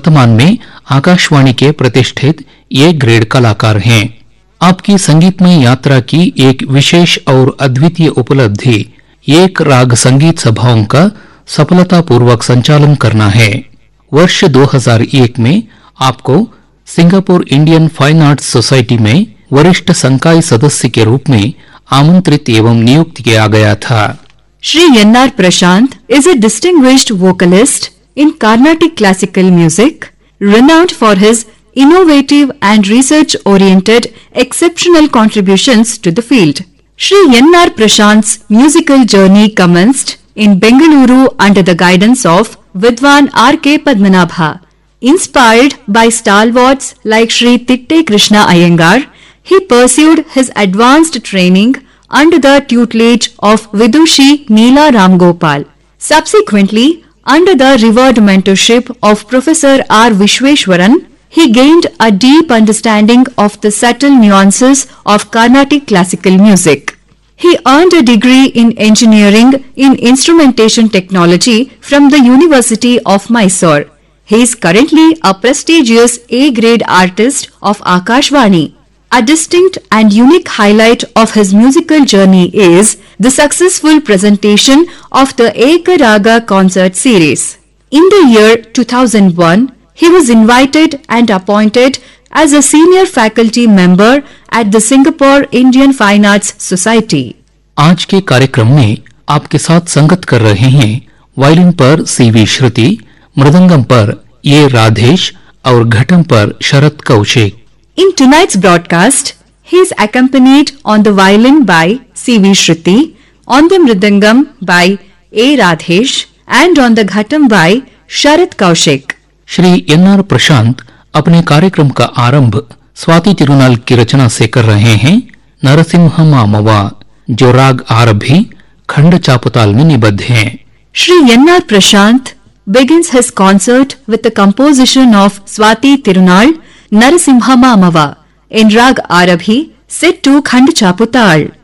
वर्तमान में आकाशवाणी के प्रतिष्ठित ए ग्रेड कलाकार हैं। आपकी संगीतमय यात्रा की एक विशेष और अद्वितीय उपलब्धि एक राग संगीत सभाओं का सफलतापूर्वक संचालन करना है। वर्ष 2001 में आपको Singapore Indian fine arts society में वरिष्ठ संकाय सदस्य के रूप में आमंत्रित एवं नियुक्त किया गया था। Shri N.R. Prashant is a distinguished vocalist in Carnatic classical music, renowned for his innovative and research-oriented exceptional contributions to the field. Shri N.R. Prashant's musical journey commenced in Bengaluru under the guidance of Vidwan R.K. Padmanabha. Inspired by stalwarts like Shri Titte Krishna Iyengar, he pursued his advanced training under the tutelage of Vidushi Neela Ram Gopal. Subsequently, under the revered mentorship of Professor R. Vishweshwaran, he gained a deep understanding of the subtle nuances of Carnatic classical music. He earned a degree in engineering in instrumentation technology from the University of Mysore. He is currently a prestigious A-grade artist of Akashvani. A distinct and unique highlight of his musical journey is the successful presentation of the Eka Raga concert series. In the year 2001, he was invited and appointed as a senior faculty member at the Singapore Indian Fine Arts Society. आज के कार्यक्रम में आपके साथ संगत कर रहे हैं वायलिन पर सीवी श्रुति, मृदंगम पर ए राधेश और घटम पर शरद Kaushik. In tonight's broadcast, he is accompanied on the violin by C.V. Shruti, on the mridangam by A. Radhesh, and on the ghatam by Sharad Kaushik. Shri N.R. प्रशांत अपने कार्यक्रम का आरंभ स्वाति तिरुनाल की रचना से कर रहे हैं नरसिम्हा मामवा, जो राग आरभी खंड चापुताल में निबद्ध है। Shri N.R. Prashant begins his concert with the composition of Swati Tirunal Narasimha Mamava in Rag Arabhi set to Khand Chaputal.